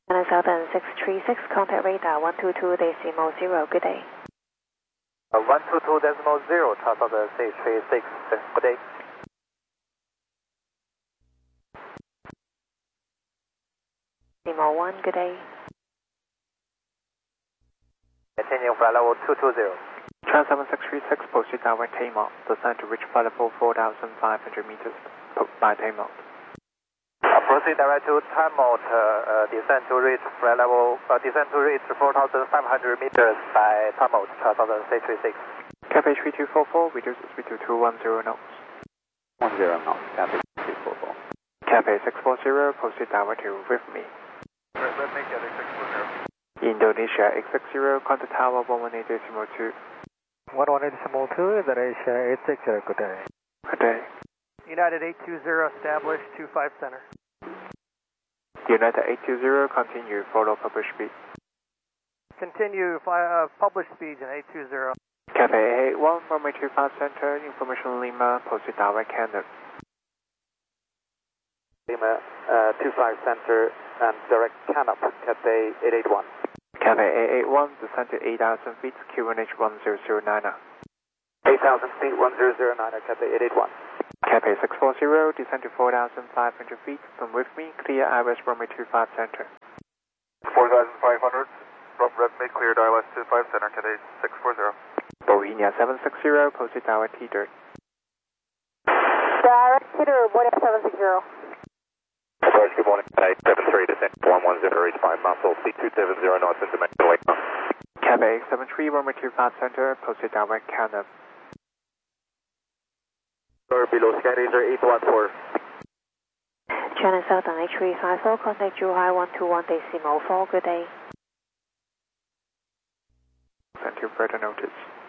China Southern 636, contact radar 122.0, good day. 122.0, China Southern 636, good day. Lima 1, good day. Continuing flight level 220. China 7636, proceed direct takeoff. Descend to reach flight level 4,500 meters by takeoff. Proceed direct to Timot, descend to reach flight level, descend to reach 4,500 meters by Timot, China Southern 636. Cathay 3244, reduce speed to 210 knots. 10 knots, Cathay 3244. Cathay 640, proceed direct to with me. Let me get a 640. Indonesia 860, contact tower 118.2. 118.2, Indonesia 860, good day. Good day. United 820, establish 25 center. United 820, continue, follow published speed. Continue, published speeds in 820. Cathay 81, runway 25 center, information Lima, proceed direct Canada. Lima 25 center and direct Canop, Cathay 881. Cathay 881, descend to 8,000 feet, QNH 1009. 8,000 feet, 1009, Cathay 881. Cathay 640, descend to 4,500 feet, from with me, clear IRS runway 25 center. 4,500, from runway clear ILS 25 center, Cathay 640. Bohemia 760, proceed direct T-dirt. Direct T-dirt, Bohemia 760. Sarge, good morning. 73, descent 110, reach 5 muscle, C270 north into Mexico. Cathay 73, runway 25 center, proceed direct Canada. Below sky laser 814. China Southern H354, contact Zhuhai 121.4, good day. Send you further notice.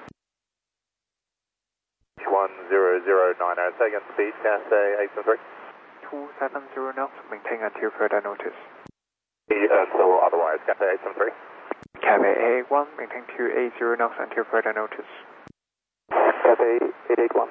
1009, second speed, Cathay 873. 270 knots, maintain until further notice. So otherwise, Cathay 873. Cathay 881, maintain 280 knots until further notice. Cathay 881.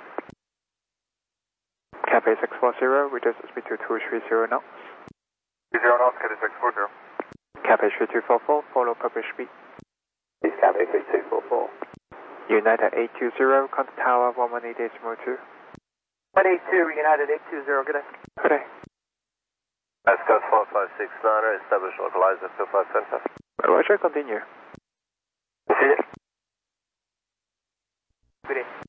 Cathay 640, reduce speed to 230 knots. 30 knots, Cathay 640. Cathay 3244, follow published speed. East Cathay 3244. United 820, contact tower 118.2. 182, United 820, good day. Good day. Ascot 4569, establish localizer 25 center. Roger, continue. See you. Good day.